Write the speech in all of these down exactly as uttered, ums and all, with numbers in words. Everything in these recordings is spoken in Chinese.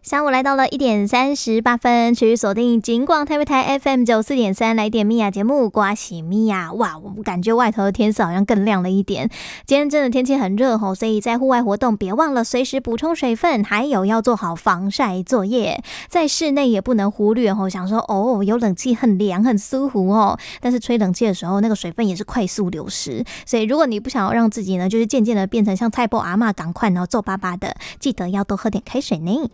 下午来到了一点三十八分，持续锁定警广台北台 F M 九四点三，来点米娅节目，刮喜米娅。哇，我感觉外头的天色好像更亮了一点。今天真的天气很热吼，所以在户外活动别忘了随时补充水分，还有要做好防晒作业。在室内也不能忽略吼，想说哦，有冷气很凉很舒服哦，但是吹冷气的时候，那个水分也是快速流失。所以如果你不想要让自己呢，就是渐渐的变成像菜脯阿嬷赶快然后皱巴巴的，记得要多喝点开水呢。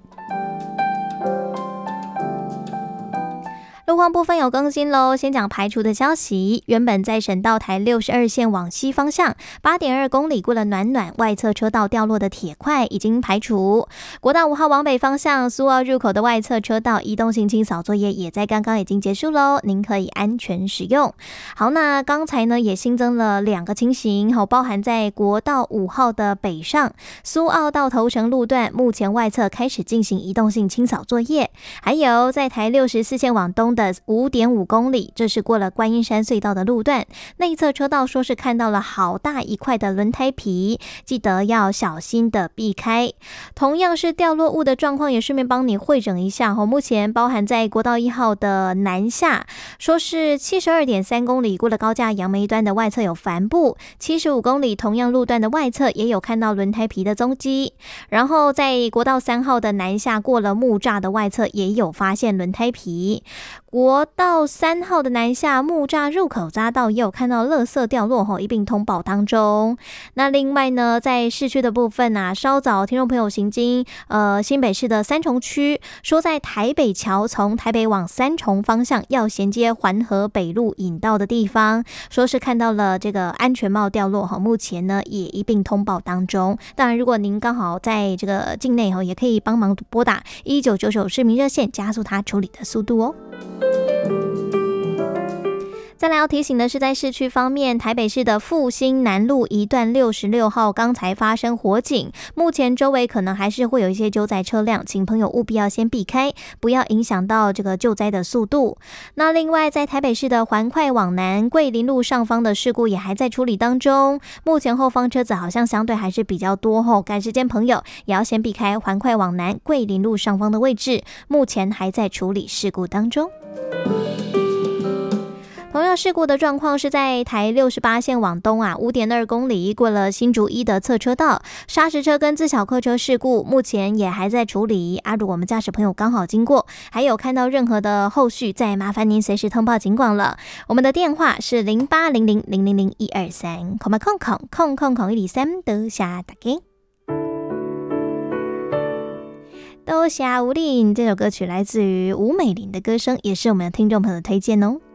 路况部分有更新咯，先讲排除的消息。原本在省道台六十二线往西方向 八点二公里过了暖暖外侧车道掉落的铁块已经排除。国道五号往北方向苏澳入口的外侧车道移动性清扫作业也在刚刚已经结束咯，您可以安全使用。好，那刚才呢也新增了两个情形，包含在国道五号的北上苏澳到头城路段，目前外侧开始进行移动性清扫作业。还有在台六十四线往东的 五点五公里，这是过了观音山隧道的路段，内侧车道说是看到了好大一块的轮胎皮，记得要小心的避开。同样是掉落物的状况，也顺便帮你汇整一下。目前包含在国道一号的南下，说是 七十二点三公里过了高架杨梅端的外侧有帆布， 七十五公里同样路段的外侧也有看到轮胎皮的踪迹。然后在国道三号的南下过了木栅的外侧也有发现轮胎皮。国道三号的南下木栅入口匝道也有看到垃圾掉落后一并通报当中。那另外呢，在市区的部分啊，稍早听众朋友行经呃新北市的三重区，说在台北桥从台北往三重方向要衔接环河北路引道的地方，说是看到了这个安全帽掉落，目前呢也一并通报当中。当然如果您刚好在这个境内也可以帮忙拨打一九九九市民热线，加速它处理的速度哦。再来要提醒的是，在市区方面，台北市的复兴南路一段六十六号刚才发生火警，目前周围可能还是会有一些救灾车辆，请朋友务必要先避开，不要影响到这个救灾的速度。那另外在台北市的环快往南桂林路上方的事故也还在处理当中，目前后方车子好像相对还是比较多吼，赶时间朋友也要先避开环快往南桂林路上方的位置，目前还在处理事故当中。同样事故的状况是在台六十八线往东啊 五点二公里过了新竹一的侧车道，砂石车跟自小客车事故目前也还在处理啊。如果我们驾驶朋友刚好经过，还有看到任何的后续，再麻烦您随时通报警广了。我们的电话是零八零零零零零一二三，空空空空空空一二三，多谢大家。多谢吴玲，这首歌曲来自于吴美玲的歌声，也是我们的听众朋友的推荐哦。